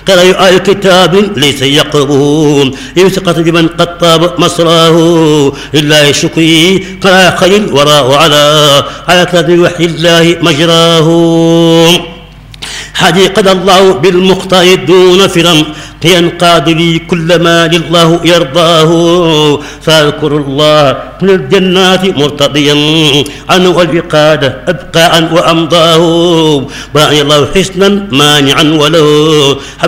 قرأ آل كتاب ليس يقربه يسقط بمن قد طاب مصراه لله شكري قرأ خير وراء على كتاب وحي الله مجراه حديقد الله بالمختار دون فرم ينقاد لي كل ما لله يرضاه فاذكر الله من الجنات مرتضيا عنه والبقادة أبقاء وأمضاه باعي الله حسنا مانعا وله